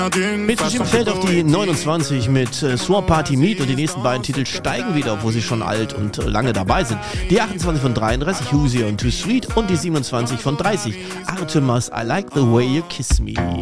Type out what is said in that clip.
Mitbestimmt fällt auf die 29 mit Swamp Party Meet und die nächsten beiden Titel steigen wieder, obwohl sie schon alt und lange dabei sind. Die 28 von 33, Hoosier und Too Sweet und die 27 von 30, Artemis, I Like the Way You Kiss Me.